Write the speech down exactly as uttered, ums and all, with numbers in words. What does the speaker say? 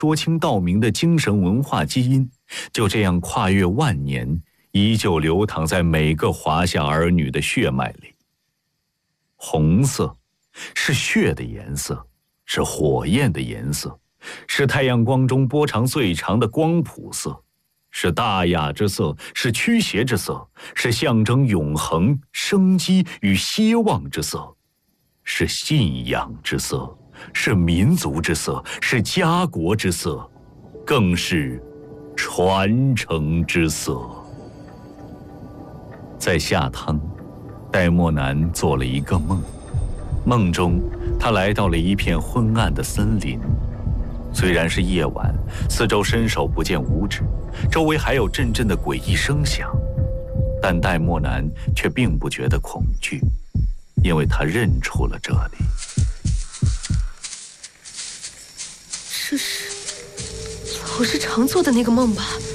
说清道明的精神文化基因，就这样跨越万年，依旧流淌在每个华夏儿女的血脉里。红色是血的颜色，是火焰的颜色，是太阳光中波长最长的光谱色，是大雅之色，是驱邪之色，是象征永恒、生机与希望之色，是信仰之色，是民族之色，是家国之色，更是传承之色。在下汤，戴墨南做了一个梦，梦中他来到了一片昏暗的森林。虽然是夜晚，四周伸手不见五指，周围还有阵阵的诡异声响，但戴墨南却并不觉得恐惧，因为他认出了这里。 这是老是常做的那个梦吧？